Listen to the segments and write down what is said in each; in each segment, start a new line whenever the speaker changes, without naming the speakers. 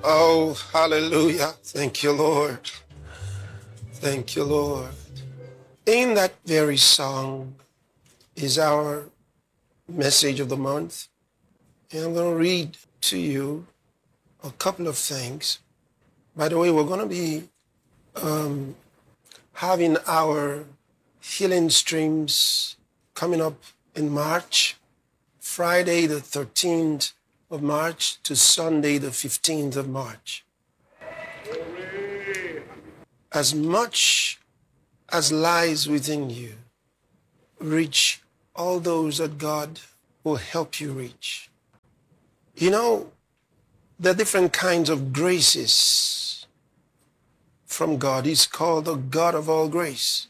Oh, hallelujah. Thank you, Lord. Thank you, Lord. In that very song is our message of the month. And I'm going to read to you a couple of things. By the way, we're going to be having our healing streams coming up in March, Friday the 13th of March to Sunday the 15th of March. As much as lies within you, reach all those that God will help you reach. You know, there are different kinds of graces from God. He's called the God of all grace.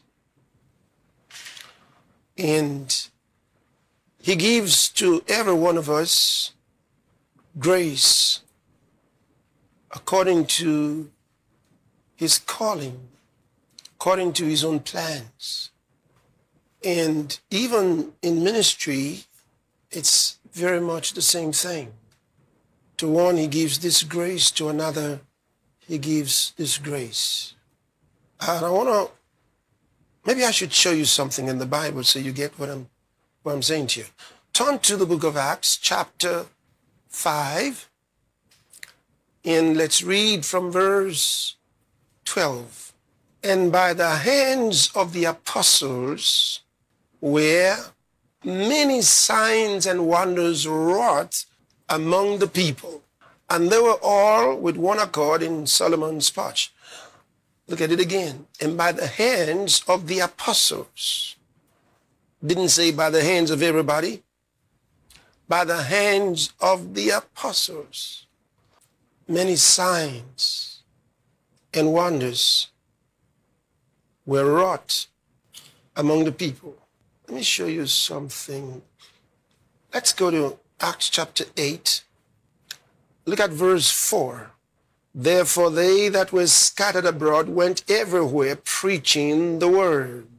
And He gives to every one of us grace according to His calling, according to His own plans. And even in ministry, it's very much the same thing. To one, He gives this grace. To another, He gives this grace. And I want to, maybe I should show you something in the Bible so you get what I'm saying to you. Turn to the book of Acts, chapter 5, and let's read from verse 12. And by the hands of the apostles were many signs and wonders wrought among the people, and they were all with one accord in Solomon's porch. Look at it again. And by the hands of the apostles. Didn't say by the hands of everybody. By the hands of the apostles. Many signs and wonders were wrought among the people. Let me show you something. Let's go to Acts chapter 8. Look at verse 4. Therefore they that were scattered abroad went everywhere preaching the word.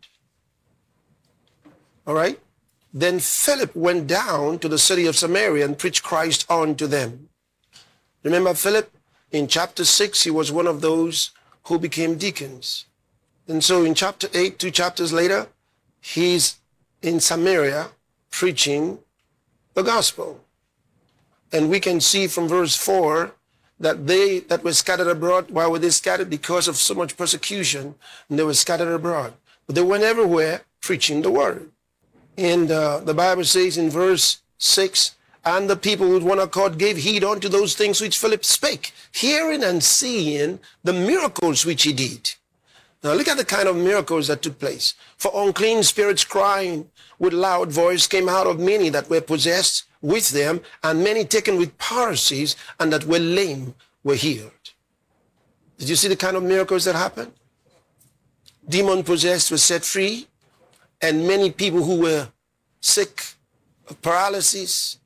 All right? Then Philip went down to the city of Samaria and preached Christ unto them. Remember Philip? In chapter 6, he was one of those who became deacons. And so in chapter 8, 2 chapters later, he's in Samaria preaching the gospel. And we can see from verse 4 that they that were scattered abroad, why were they scattered? Because of so much persecution, and they were scattered abroad. But they went everywhere preaching the word. And the Bible says in verse 6, and the people with one accord gave heed unto those things which Philip spake, hearing and seeing the miracles which he did. Now look at the kind of miracles that took place. For unclean spirits crying with loud voice came out of many that were possessed with them, and many taken with palsies, and that were lame were healed. Did you see the kind of miracles that happened? Demon possessed were set free, and many people who were sick of paralysis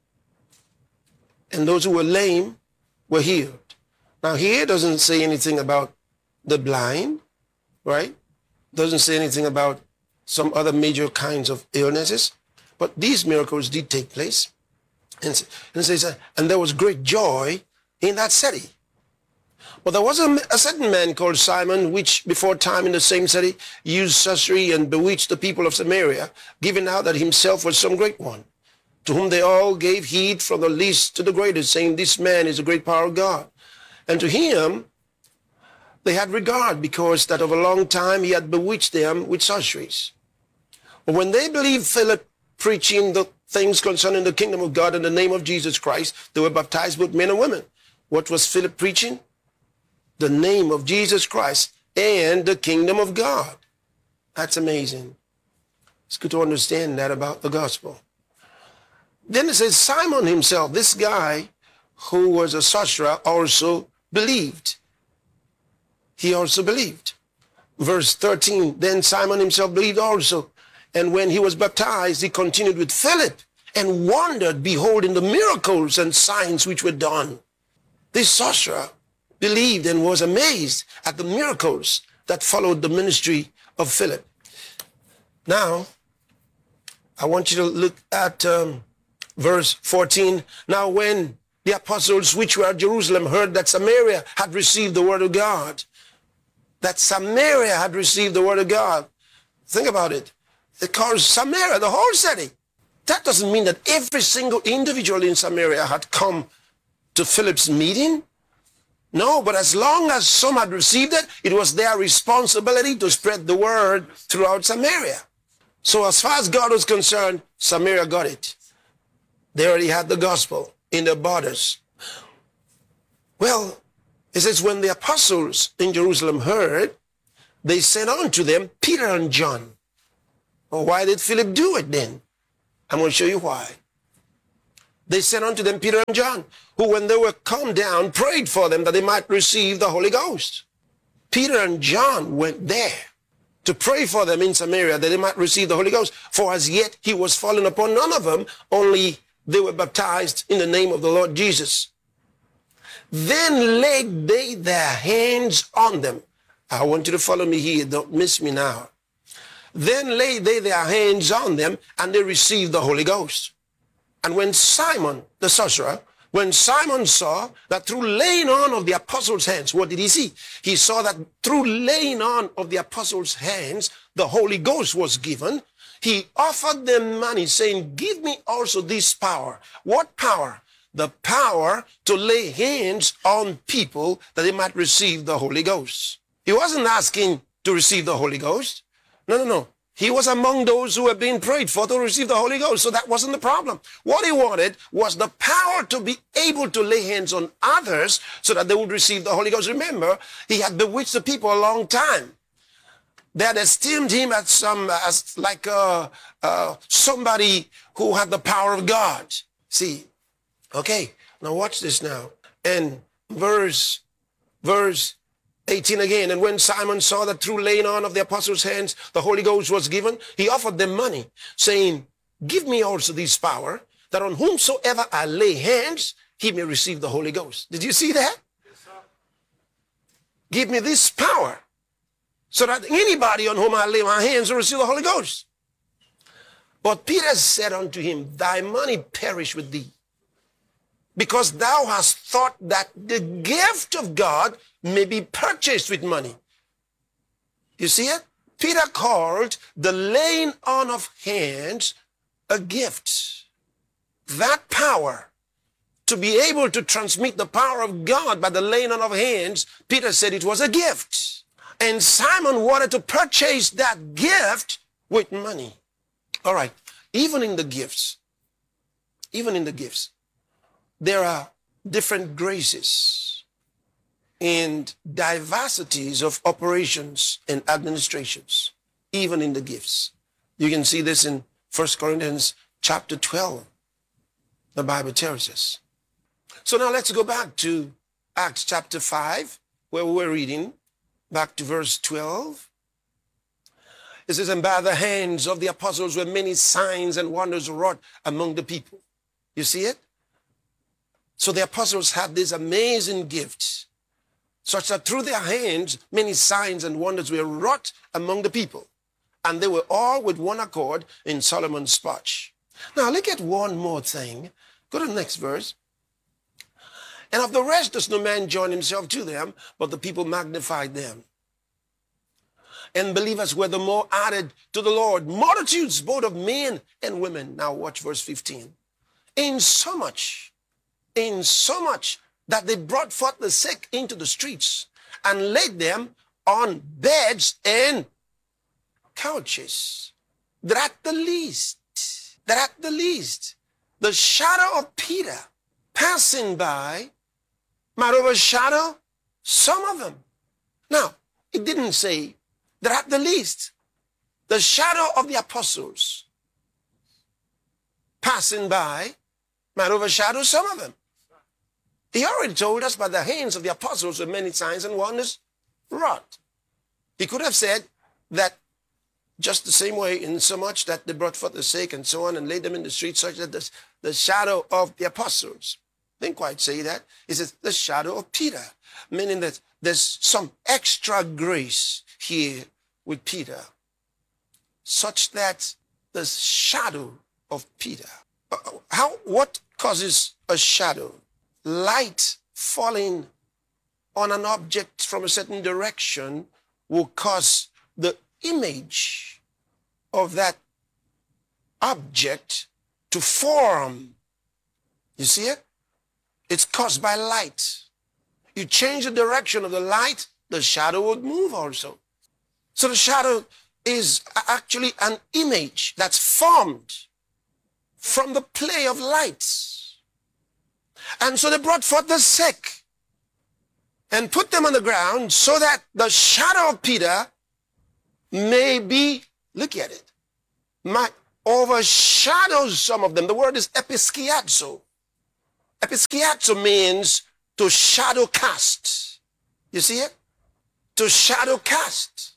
and those who were lame were healed. Now here doesn't say anything about the blind, right? Doesn't say anything about some other major kinds of illnesses, but these miracles did take place. And it says, and there was great joy in that city. But there was a certain man called Simon, which before time in the same city used sorcery and bewitched the people of Samaria, giving out that himself was some great one, to whom they all gave heed from the least to the greatest, saying, this man is a great power of God. And to him they had regard, because that of a long time he had bewitched them with sorceries. But when they believed Philip preaching the things concerning the kingdom of God in the name of Jesus Christ, they were baptized, both men and women. What was Philip preaching? The name of Jesus Christ and the kingdom of God. That's amazing. It's good to understand that about the gospel. Then it says Simon himself, this guy who was a sorcerer, also believed. He also believed. Verse 13, then Simon himself believed also. And when he was baptized, he continued with Philip and wondered, beholding the miracles and signs which were done. This sorcerer believed and was amazed at the miracles that followed the ministry of Philip. Now, I want you to look at verse 14. Now when the apostles which were at Jerusalem heard that Samaria had received the word of God. That Samaria had received the word of God. Think about it. It calls Samaria, the whole city. That doesn't mean that every single individual in Samaria had come to Philip's meeting. No, but as long as some had received it, it was their responsibility to spread the word throughout Samaria. So as far as God was concerned, Samaria got it. They already had the gospel in their borders. Well, it says when the apostles in Jerusalem heard, they sent on to them Peter and John. Well, why did Philip do it then? I'm going to show you why. They sent unto them Peter and John, who when they were come down, prayed for them that they might receive the Holy Ghost. Peter and John went there to pray for them in Samaria that they might receive the Holy Ghost. For as yet he was fallen upon none of them, only they were baptized in the name of the Lord Jesus. Then laid they their hands on them. I want you to follow me here. Don't miss me now. Then laid they their hands on them, and they received the Holy Ghost. And when Simon, the sorcerer, when Simon saw that through laying on of the apostles' hands, what did he see? He saw that through laying on of the apostles' hands, the Holy Ghost was given. He offered them money, saying, give me also this power. What power? The power to lay hands on people that they might receive the Holy Ghost. He wasn't asking to receive the Holy Ghost. No. He was among those who were being prayed for to receive the Holy Ghost. So that wasn't the problem. What he wanted was the power to be able to lay hands on others so that they would receive the Holy Ghost. Remember, he had bewitched the people a long time. They had esteemed him as somebody who had the power of God. See, okay, now watch this now. And verse 18 again. And when Simon saw that through laying on of the apostles' hands the Holy Ghost was given, he offered them money, saying, give me also this power, that on whomsoever I lay hands, he may receive the Holy Ghost. Did you see that? Yes, sir. Give me this power, so that anybody on whom I lay my hands will receive the Holy Ghost. But Peter said unto him, thy money perish with thee, because thou hast thought that the gift of God may be purchased with money. You see it? Peter called the laying on of hands a gift. That power, to be able to transmit the power of God by the laying on of hands, Peter said it was a gift. And Simon wanted to purchase that gift with money. All right, even in the gifts, there are different graces and diversities of operations and administrations, even in the gifts. You can see this in 1 Corinthians chapter 12. The Bible tells us. So now let's go back to Acts chapter 5, where we were reading, back to verse 12. It says, and by the hands of the apostles were many signs and wonders wrought among the people. You see it? So the apostles had these amazing gifts, such that through their hands, many signs and wonders were wrought among the people. And they were all with one accord in Solomon's porch. Now look at one more thing. Go to the next verse. And of the rest does no man join himself to them, but the people magnified them. And believers were the more added to the Lord, multitudes both of men and women. Now watch verse 15. Insomuch that they brought forth the sick into the streets and laid them on beds and couches. That at the least, the shadow of Peter passing by might overshadow some of them. Now, it didn't say that at the least, the shadow of the apostles passing by might overshadow some of them. He already told us by the hands of the apostles were many signs and wonders wrought. He could have said that just the same way, in so much that they brought forth the sick and so on and laid them in the streets, such that the shadow of the apostles. Didn't quite say that. He says the shadow of Peter, meaning that there's some extra grace here with Peter, such that the shadow of Peter. What causes a shadow? light falling on an object from a certain direction will cause the image of that object to form. You see it? It's caused by light. You change the direction of the light, the shadow would move also. So the shadow is actually an image that's formed from the play of lights. And so they brought forth the sick and put them on the ground so that the shadow of Peter may be, look at it, might overshadow some of them. The word is episkiazo. Episkiazo means to shadow cast. You see it? To shadow cast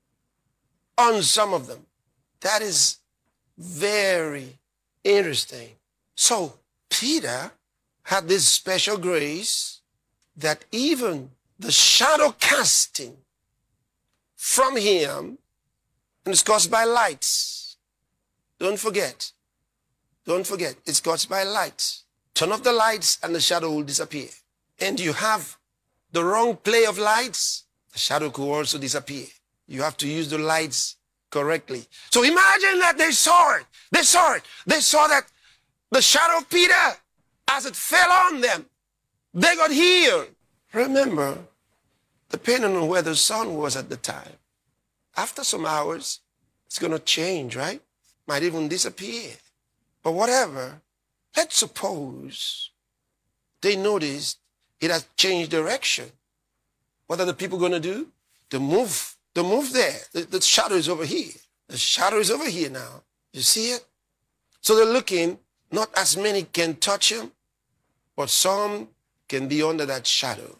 on some of them. That is very interesting. So Peter had this special grace that even the shadow casting from him, and it's caused by lights. Don't forget, it's caused by lights. Turn off the lights and the shadow will disappear. And you have the wrong play of lights, the shadow could also disappear. You have to use the lights correctly. So imagine that they saw it. They saw that the shadow of Peter, as it fell on them, they got healed. Remember, depending on where the sun was at the time, after some hours, it's going to change, right? Might even disappear. But whatever, let's suppose they noticed it has changed direction. What are the people going to do? They move there. The shadow is over here. The shadow is over here now. You see it? So they're looking, not as many can touch him, but some can be under that shadow.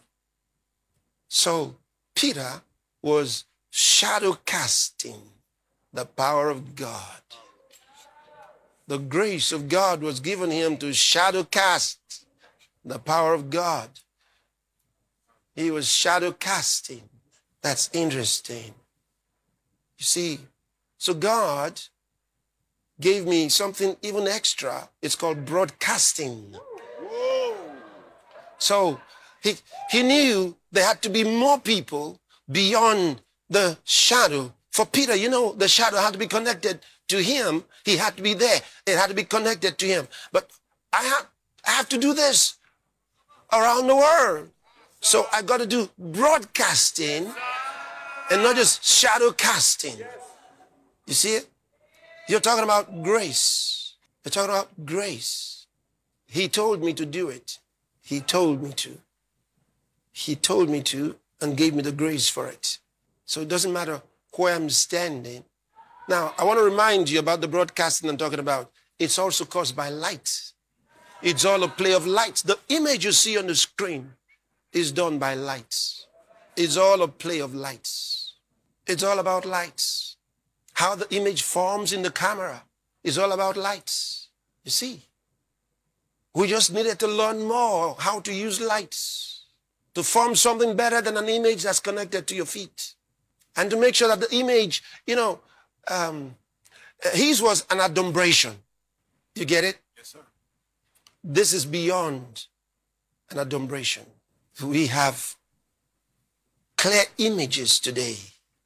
So Peter was shadow casting the power of God. The grace of God was given him to shadow cast the power of God. He was shadow casting. That's interesting. You see, so God gave me something even extra. It's called broadcasting. So he knew there had to be more people beyond the shadow. For Peter, you know, the shadow had to be connected to him. He had to be there. It had to be connected to him. But I have to do this around the world. So I got to do broadcasting and not just shadow casting. You see it? You're talking about grace. You're talking about grace. He told me to do it. He told me to. He told me to and gave me the grace for it. So it doesn't matter where I'm standing. Now, I want to remind you about the broadcasting I'm talking about. It's also caused by light. It's all a play of lights. The image you see on the screen is done by lights. It's all a play of lights. It's all about lights. How the image forms in the camera is all about lights. You see? We just needed to learn more how to use lights to form something better than an image that's connected to your feet. And to make sure that the image, you know, his was an adumbration. You get it? Yes, sir. This is beyond an adumbration. We have clear images today.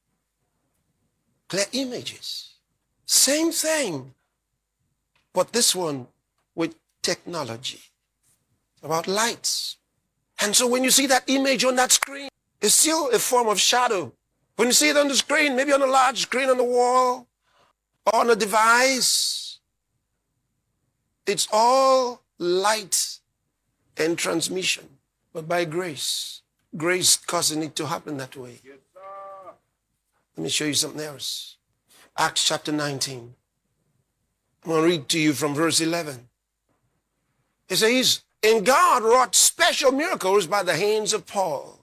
Clear images. Same thing, but this one with technology, about lights. And so when you see that image on that screen, it's still a form of shadow. When you see it on the screen, maybe on a large screen on the wall, or on a device, it's all light and transmission. But by grace, grace causing it to happen that way. Yes, sir. Let me show you something else. Acts chapter 19. I'm going to read to you from verse 11. It says, and God wrought special miracles by the hands of Paul.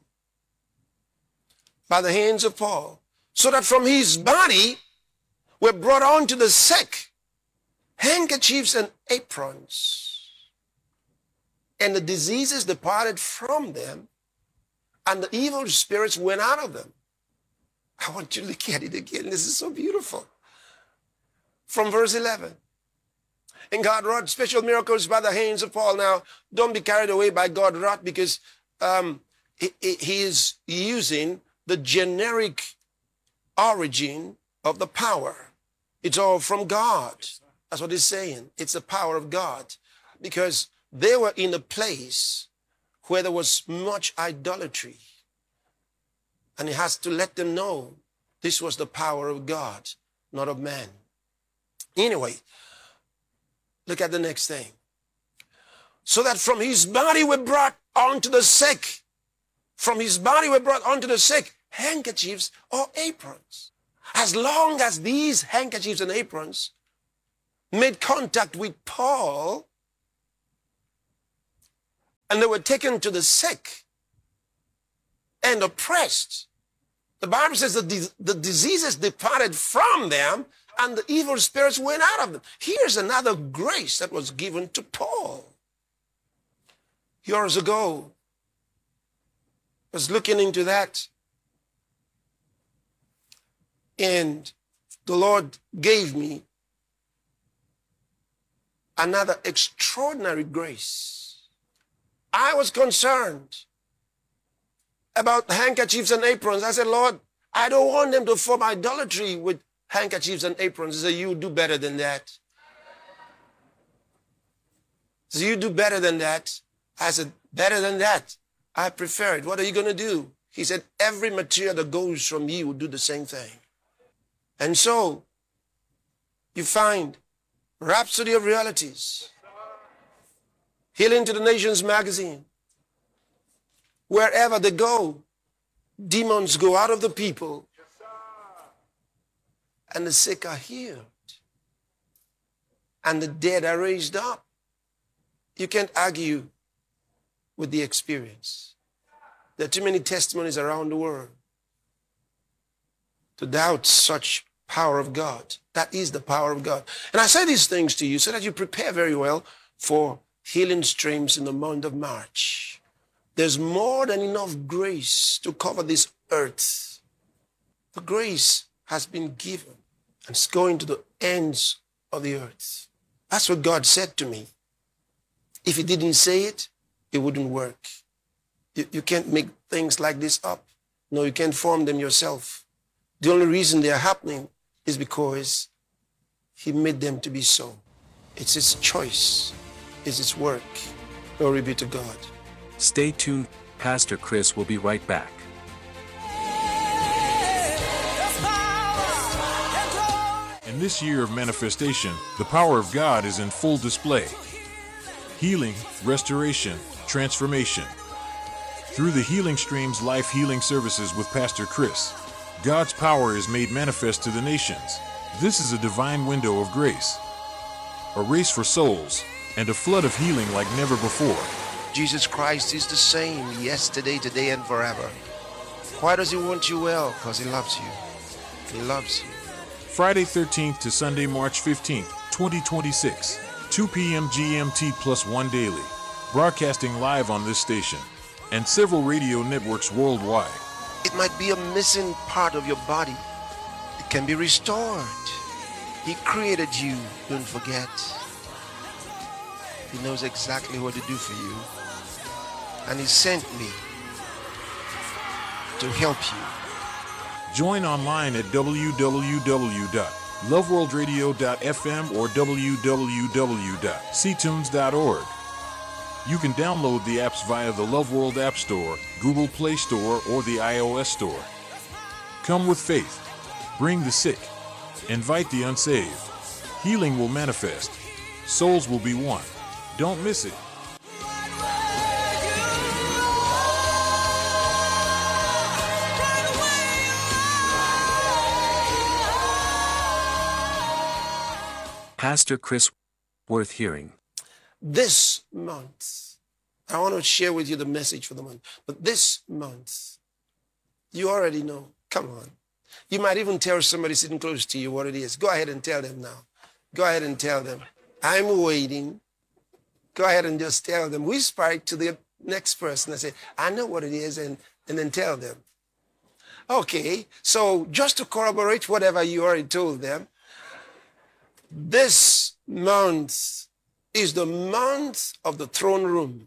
By the hands of Paul. So that from his body were brought on to the sick handkerchiefs and aprons. And the diseases departed from them, and the evil spirits went out of them. I want you to look at it again. This is so beautiful. From verse 11. And God wrought special miracles by the hands of Paul. Now, don't be carried away by God wrought, because he is using the generic origin of the power. It's all from God. That's what he's saying. It's the power of God. Because they were in a place where there was much idolatry. And he has to let them know this was the power of God, not of man. Anyway, look at the next thing. So that from his body were brought unto the sick. From his body were brought unto the sick handkerchiefs or aprons. As long as these handkerchiefs and aprons made contact with Paul, and they were taken to the sick and oppressed, the Bible says that the diseases departed from them and the evil spirits went out of them. Here's another grace that was given to Paul. Years ago, I was looking into that, and the Lord gave me another extraordinary grace. I was concerned about handkerchiefs and aprons. I said, Lord, I don't want them to form idolatry with handkerchiefs and aprons. He said, you do better than that. He said, you do better than that. I said, better than that. I prefer it. What are you going to do? He said, every material that goes from you will do the same thing. And so, you find Rhapsody of Realities, Healing to the Nations magazine. Wherever they go, demons go out of the people, and the sick are healed, and the dead are raised up. You can't argue with the experience. There are too many testimonies around the world to doubt such power of God. That is the power of God. And I say these things to you so that you prepare very well for healing streams in the month of March. There's more than enough grace to cover this earth. The grace has been given, and it's going to the ends of the earth. That's what God said to me. If he didn't say it, it wouldn't work. You can't make things like this up. No, you can't form them yourself. The only reason they are happening is because he made them to be so. It's his choice. It's his work. Glory be to God.
Stay tuned. Pastor Chris will be right back.
In this year of manifestation, the power of God is in full display. Healing, restoration, transformation. Through the Healing Streams Life Healing Services with Pastor Chris, God's power is made manifest to the nations. This is a divine window of grace, a race for souls, and a flood of healing like never before.
Jesus Christ is the same yesterday, today, and forever. Why does he want you well? Because he loves you. He loves you.
Friday 13th to Sunday, March 15th, 2026, 2 p.m. GMT +1 daily. Broadcasting live on this station and several radio networks worldwide.
It might be a missing part of your body. It can be restored. He created you, don't forget. He knows exactly what to do for you. And he sent me to help you.
Join online at www.loveworldradio.fm or www.ctunes.org. You can download the apps via the Love World App Store, Google Play Store, or the iOS Store. Come with faith. Bring the sick. Invite the unsaved. Healing will manifest. Souls will be won. Don't miss it.
Pastor Chris, worth hearing.
This month, I want to share with you the message for the month. But this month, you already know. Come on. You might even tell somebody sitting close to you what it is. Go ahead and tell them now. Go ahead and tell them. I'm waiting. Go ahead and just tell them. Whisper it to the next person and say, I know what it is, and then tell them. Okay, so just to corroborate whatever you already told them, this month is the month of the throne room.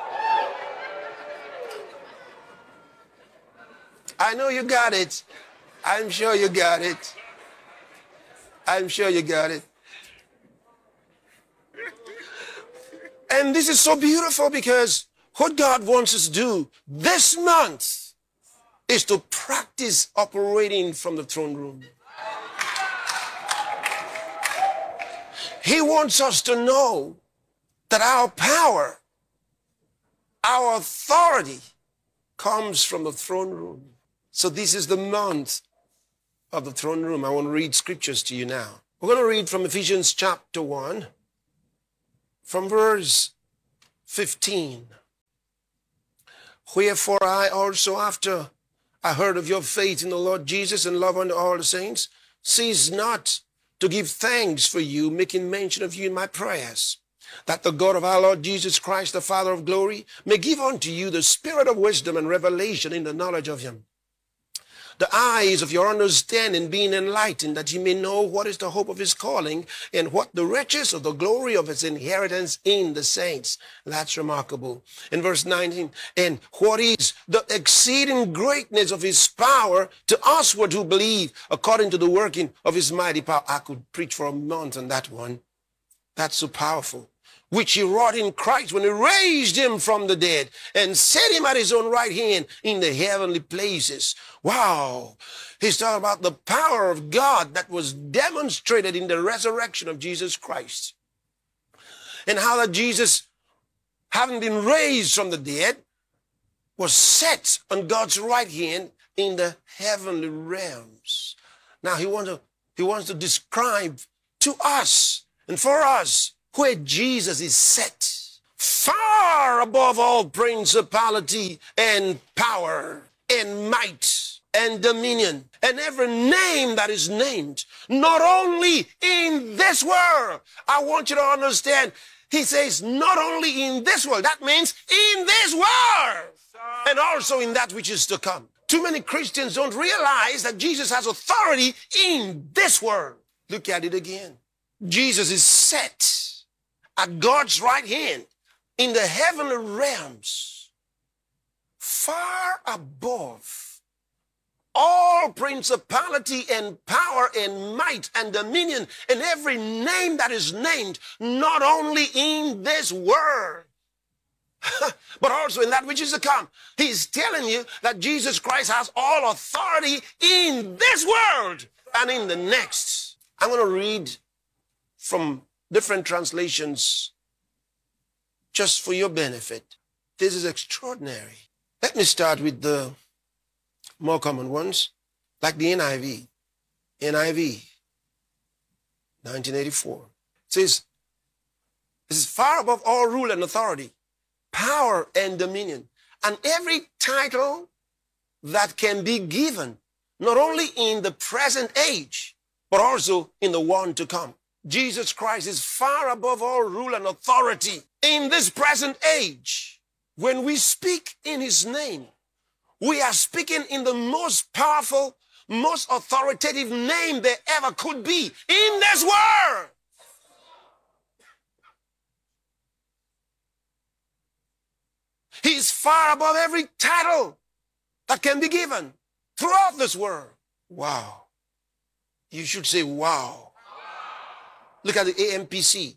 I know you got it. I'm sure you got it. I'm sure you got it. And this is so beautiful because what God wants us to do this month is to practice operating from the throne room. He wants us to know that our power, our authority comes from the throne room. So this is the month of the throne room. I want to read scriptures to you now. We're going to read from Ephesians chapter 1, from verse 15. Wherefore I also, after I heard of your faith in the Lord Jesus and love unto all the saints, cease not to give thanks for you, making mention of you in my prayers, that the God of our Lord Jesus Christ, the Father of glory, may give unto you the spirit of wisdom and revelation in the knowledge of him, the eyes of your understanding being enlightened, that you may know what is the hope of his calling and what the riches of the glory of his inheritance in the saints. That's remarkable. In verse 19, and what is the exceeding greatness of his power to usward who believe, according to the working of his mighty power. I could preach for a month on that one. That's so powerful. Which he wrought in Christ when he raised him from the dead and set him at his own right hand in the heavenly places. Wow. He's talking about the power of God that was demonstrated in the resurrection of Jesus Christ. And how that Jesus, having been raised from the dead, was set on God's right hand in the heavenly realms. Now he wants to describe to us and for us where Jesus is set, far above all principality and power and might and dominion and every name that is named, not only in this world. I want you to understand, he says not only in this world, that means in this world and also in that which is to come. Too many Christians don't realize that Jesus has authority in this world. Look at it again. Jesus is set at God's right hand in the heavenly realms, far above all principality and power and might and dominion and every name that is named, not only in this world, but also in that which is to come. He's telling you that Jesus Christ has all authority in this world and in the next. I'm going to read from different translations just for your benefit. This is extraordinary. Let me start with the more common ones, like the NIV. NIV, 1984. It says, this is far above all rule and authority, power and dominion, and every title that can be given, not only in the present age, but also in the one to come. Jesus Christ is far above all rule and authority in this present age. When we speak in his name, we are speaking in the most powerful, most authoritative name there ever could be in this world. He's far above every title that can be given throughout this world. Wow. You should say, wow. Look at the AMPC.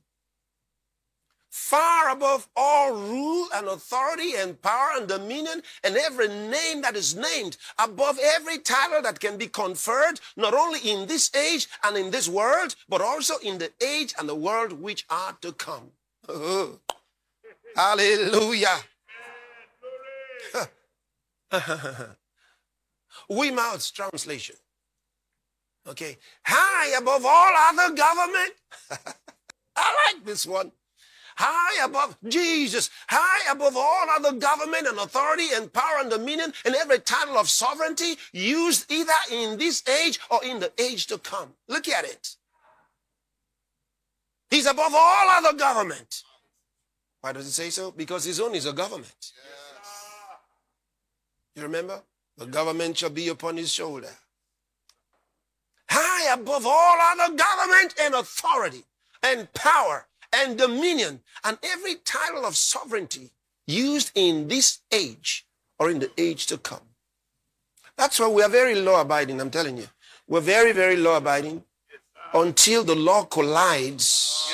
Far above all rule and authority and power and dominion and every name that is named, above every title that can be conferred, not only in this age and in this world, but also in the age and the world which are to come. Oh, hallelujah. Weymouth's translation. Okay. High above all other government. I like this one. High above Jesus, high above all other government and authority and power and dominion and every title of sovereignty used either in this age or in the age to come. Look at it. He's above all other government. Why does it say so? Because his own is a government. Yes. You remember? The government shall be upon his shoulder. High above all other government and authority and power and dominion and every title of sovereignty used in this age or in the age to come. That's why we are very law-abiding, I'm telling you. We're very, very law-abiding until the law collides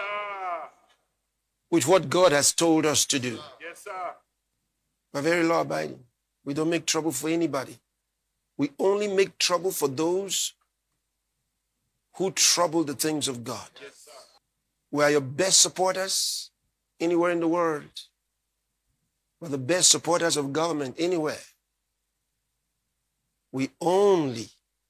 with what God has told us to do. We're very law-abiding. We don't make trouble for anybody. We only make trouble for those who trouble the things of God. We are your best supporters anywhere in the world. We're the best supporters of government anywhere. We only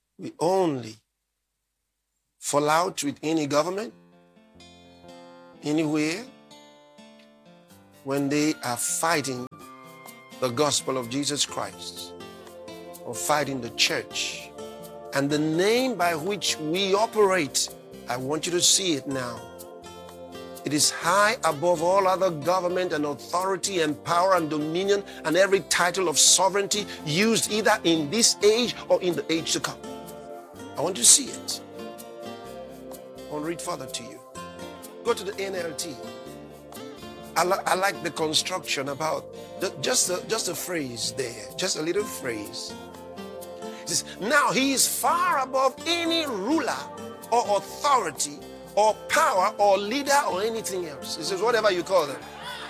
fall out with any government, anywhere, when they are fighting the gospel of Jesus Christ or fighting the church. And the name by which we operate, I want you to see it now. It is high above all other government and authority and power and dominion and every title of sovereignty used either in this age or in the age to come. I want you to see it. I want to read further to you. Go to the NLT. I like the construction about just a phrase there, just a little phrase. It says, now he is far above any ruler or authority or power or leader or anything else. It says whatever you call them.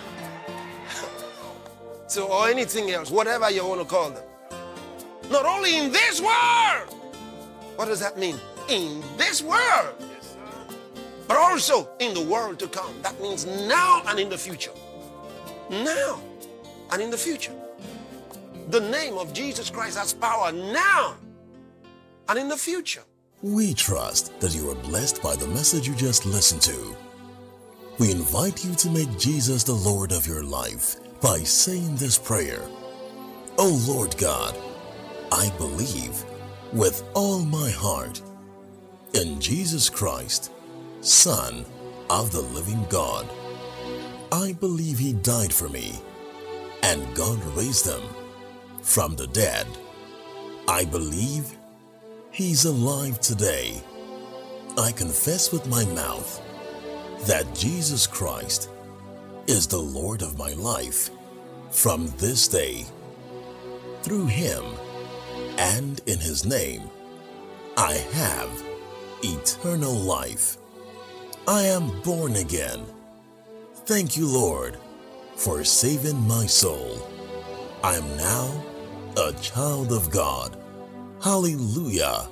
So, or anything else, whatever you want to call them. Not only in this world. What does that mean? In this world. But also in the world to come. That means now and in the future. Now and in the future. The name of Jesus Christ has power now and in the future.
We trust that you are blessed by the message you just listened to. We invite you to make Jesus the Lord of your life by saying this prayer. Oh Lord God, I believe with all my heart in Jesus Christ, Son of the living God. I believe he died for me and God raised him from the dead. I believe he's alive today. I confess with my mouth that Jesus Christ is the Lord of my life from this day. Through him and in his name, I have eternal life. I am born again. Thank you, Lord, for saving my soul. I am now a child of God. Hallelujah.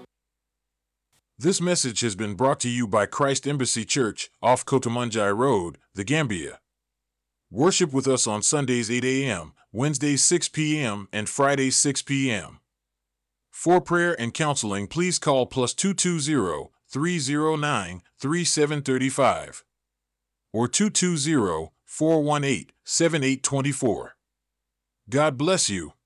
This message has been brought to you by Christ Embassy Church off Kotamanjai Road, The Gambia. Worship with us on Sundays 8 a.m., Wednesdays 6 p.m., and Fridays 6 p.m. For prayer and counseling, please call +220-309-3735 or 220-418-7824. God bless you.